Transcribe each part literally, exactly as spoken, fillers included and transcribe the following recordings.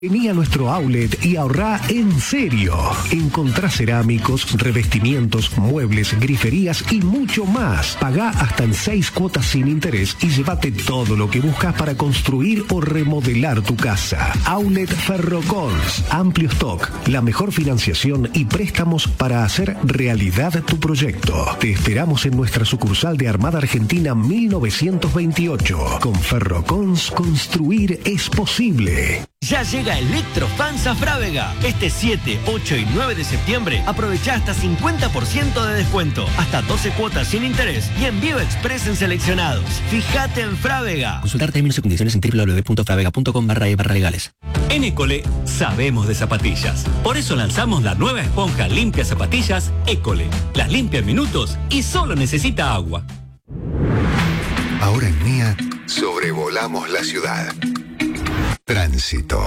Vení a nuestro outlet y ahorrá en serio. Encontrá cerámicos, revestimientos, muebles, griferías y mucho más. Pagá hasta en seis cuotas sin interés y llévate todo lo que buscas para construir o remodelar tu casa. Outlet Ferrocons. Amplio stock, la mejor financiación y préstamos para hacer realidad tu proyecto. Te esperamos en nuestra sucursal de Armada Argentina mil novecientos veintiocho. Con Ferrocons, construir es posible. Ya llega Electrofans a Frávega. Este siete, ocho y nueve de septiembre aprovecha hasta cincuenta por ciento de descuento, hasta doce cuotas sin interés y envío express en seleccionados. Fíjate en Frávega. Consultar términos y condiciones en doble u doble u doble u punto fravega punto com barra e barra legales. En École sabemos de zapatillas. Por eso lanzamos la nueva esponja limpia zapatillas École. Las limpia en minutos y solo necesita agua. Ahora en Mía, sobrevolamos la ciudad. Tránsito.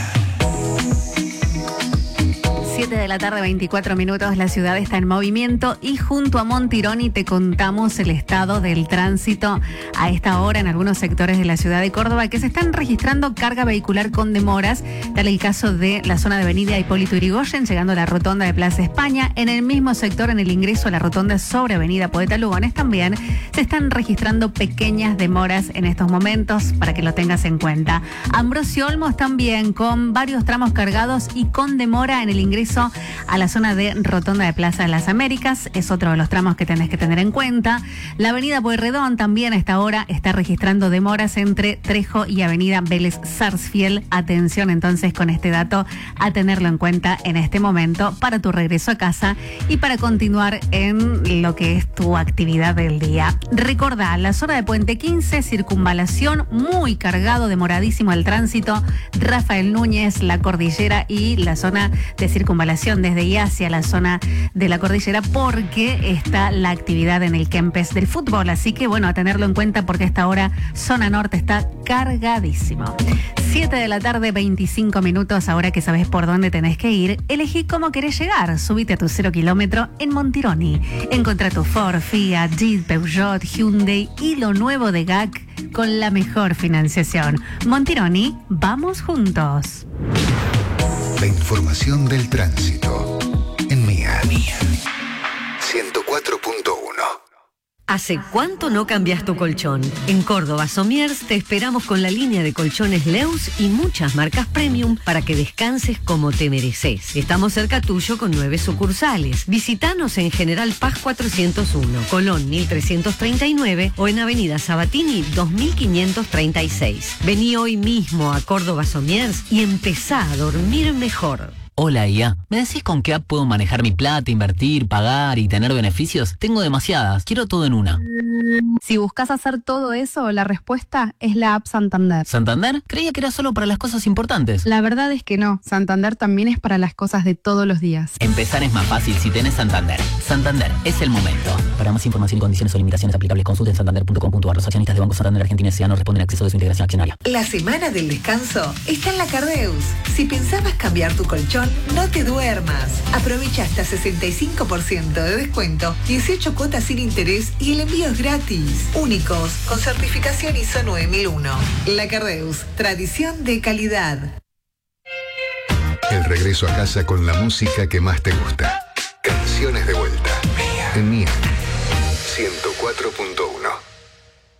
siete de la tarde, veinticuatro minutos, la ciudad está en movimiento y junto a Montironi te contamos el estado del tránsito a esta hora en algunos sectores de la ciudad de Córdoba que se están registrando carga vehicular con demoras, tal el caso de la zona de avenida Hipólito Yrigoyen, llegando a la rotonda de Plaza España. En el mismo sector, en el ingreso a la rotonda sobre avenida Poeta Lugones, también se están registrando pequeñas demoras en estos momentos, para que lo tengas en cuenta. Ambrosio Olmos también con varios tramos cargados y con demora en el ingreso a la zona de Rotonda de Plaza de las Américas. Es otro de los tramos que tenés que tener en cuenta. La avenida Pueyrredón también a esta hora está registrando demoras entre Trejo y avenida Vélez Sarsfield. Atención entonces con este dato a tenerlo en cuenta en este momento para tu regreso a casa y para continuar en lo que es tu actividad del día. Recordá, la zona de Puente quince, circunvalación, muy cargado, demoradísimo el tránsito. Rafael Núñez, la cordillera y la zona de circunvalación desde y hacia la zona de la cordillera, porque está la actividad en el Kempes del fútbol. Así que bueno, a tenerlo en cuenta porque a esta hora zona norte está cargadísimo. siete de la tarde, veinticinco minutos. Ahora que sabes por dónde tenés que ir, elegí cómo querés llegar. Subite a tu cero kilómetro en Montironi. Encontrá tu Ford, Fiat, Jeep, Peugeot, Hyundai y lo nuevo de G A C con la mejor financiación. Montironi, vamos juntos. La información del tránsito en Mía. ciento cuatro punto uno. ¿Hace cuánto no cambias tu colchón? En Córdoba Somiers te esperamos con la línea de colchones Leus y muchas marcas premium para que descanses como te mereces. Estamos cerca tuyo con nueve sucursales. Visítanos en General Paz cuatrocientos uno, Colón mil trescientos treinta y nueve o en Avenida Sabatini dos mil quinientos treinta y seis. Vení hoy mismo a Córdoba Somiers y empezá a dormir mejor. Hola, I A. ¿Me decís con qué app puedo manejar mi plata, invertir, pagar y tener beneficios? Tengo demasiadas. Quiero todo en una. Si buscas hacer todo eso, la respuesta es la app Santander. ¿Santander? Creía que era solo para las cosas importantes. La verdad es que no. Santander también es para las cosas de todos los días. Empezar es más fácil si tenés Santander. Santander, es el momento. Para más información y condiciones o limitaciones aplicables, consulten santander punto com punto a r. Los accionistas de Banco Santander Argentina S A no responden a acceso de su integración accionaria. La semana del descanso está en la Cardeus. Si pensabas cambiar tu colchón, no te duermas. Aprovecha hasta sesenta y cinco por ciento de descuento, dieciocho cuotas sin interés y el envío es gratis. Únicos, con certificación I S O nueve mil uno. La Cardeus, tradición de calidad. El regreso a casa con la música que más te gusta. Canciones de vuelta. En Mía. ciento cuatro punto uno.